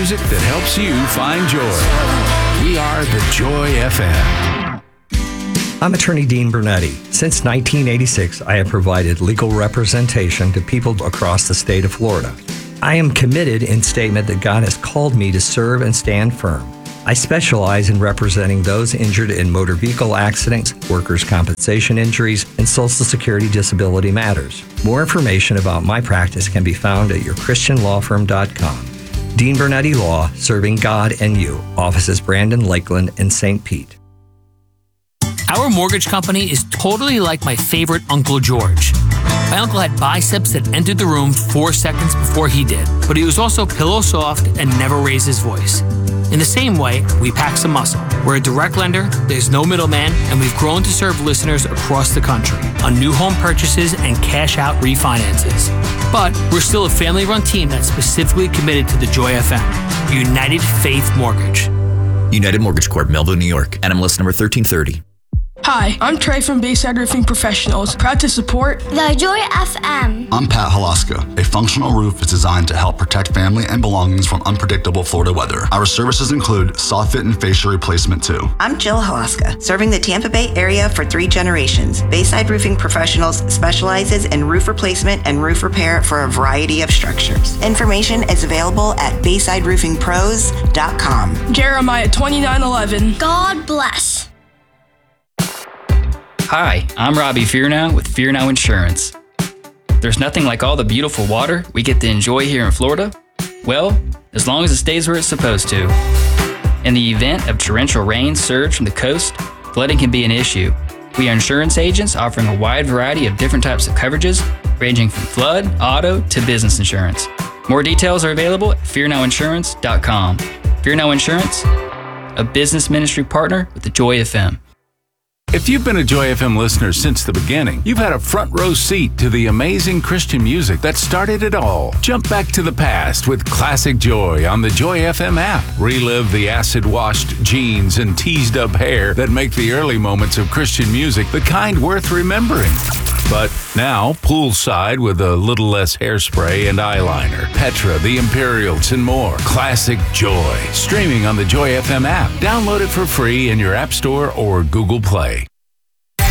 music that helps you find joy. We are the Joy FM. I'm attorney Dean Bernetti. Since 1986, I have provided legal representation to people across the state of Florida. I am committed in statement that God has called me to serve and stand firm. I specialize in representing those injured in motor vehicle accidents, workers' compensation injuries, and Social Security disability matters. More information about my practice can be found at yourchristianlawfirm.com. Dean Bernetti Law, serving God and you. Offices Brandon, Lakeland, and St. Pete. Our mortgage company is totally like my favorite Uncle George. My uncle had biceps that entered the room 4 seconds before he did, but he was also pillow soft and never raised his voice. In the same way, we pack some muscle. We're a direct lender, there's no middleman, and we've grown to serve listeners across the country on new home purchases and cash-out refinances. But we're still a family-run team that's specifically committed to the Joy FM, United Faith Mortgage. United Mortgage Corp, Melville, New York. NMLS number 1330. Hi, I'm Trey from Bayside Roofing Professionals, proud to support the Joy FM. I'm Pat Halaska. A functional roof is designed to help protect family and belongings from unpredictable Florida weather. Our services include soffit and fascia replacement too. I'm Jill Halaska, serving the Tampa Bay area for 3 generations. Bayside Roofing Professionals specializes in roof replacement and roof repair for a variety of structures. Information is available at BaysideRoofingPros.com. Jeremiah 29:11. God bless. Hi, I'm Robbie Fearnow with Fearnow Insurance. There's nothing like all the beautiful water we get to enjoy here in Florida. Well, as long as it stays where it's supposed to. In the event of torrential rain surge from the coast, flooding can be an issue. We are insurance agents offering a wide variety of different types of coverages, ranging from flood, auto, to business insurance. More details are available at fearnowinsurance.com. Fearnow Insurance, a business ministry partner with the Joy FM. If you've been a Joy FM listener since the beginning, you've had a front row seat to the amazing Christian music that started it all. Jump back to the past with Classic Joy on the Joy FM app. Relive the acid-washed jeans and teased-up hair that make the early moments of Christian music the kind worth remembering. But now, poolside with a little less hairspray and eyeliner. Petra, the Imperials, and more. Classic Joy. Streaming on the Joy FM app. Download it for free in your App Store or Google Play.